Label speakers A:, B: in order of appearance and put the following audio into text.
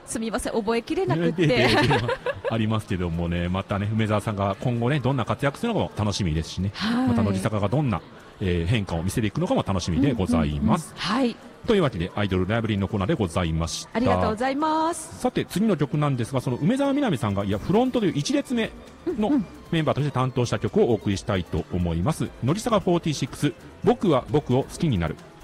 A: すみません、覚えきれなくって
B: ありますけどもね、またね、梅澤さんが今後ね、どんな活躍するのかも楽しみですしね、また乃木坂がどんな、変化を見せていくのかも楽しみでございます。
A: はい。
B: というわけで、アイドルライブリーのコーナーでございました。
A: ありがとうございます。
B: さて、次の曲なんですが、その梅澤美波さんが、フロントという1列目のメンバーとして担当した曲をお送りしたいと思います。乃木坂46、僕は僕を好きになる。